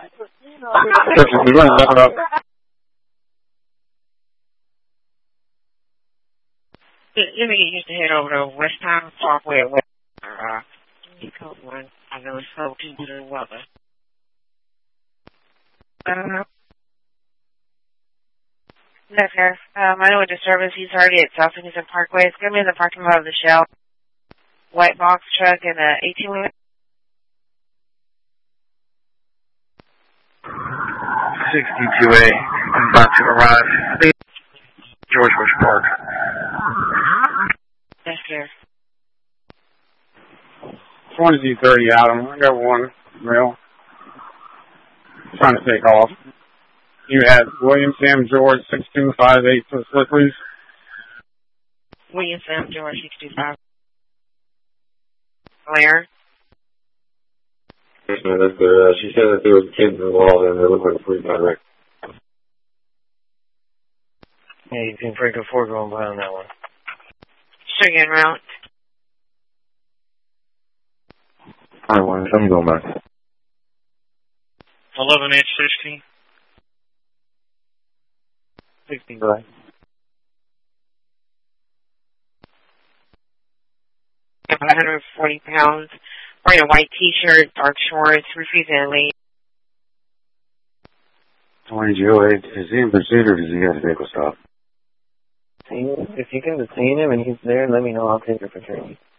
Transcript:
We run that up. You need to head over to West Town Parkway at West. Code 1. I know it's so people to the weather. Yes, sir. I know a disturbance. He's already at South Henderson Parkway. It's going to be in the parking lot of the Shell. White box truck and a 18-wheeler. 62A, I'm about to arrive. George Bush Park. Yes, sir. 2030 Adam. I got one rail. Trying to take off. You had William Sam George 6258 for the split, please. William Sam George 625. Where? Yes, ma'am, that's good. She said that there was kids involved and they look like a police direct. Yeah, you can break a 4 going by on that one. Sure, you're en route. Alright, one, I'm going back. 11H16. 60 by. 140 pounds. Wearing a white t-shirt, dark shorts, refusing to leave. 2008, is he in pursuit or does he have a vehicle stop? If you can detain him and he's there, let me know. I'll take her for training.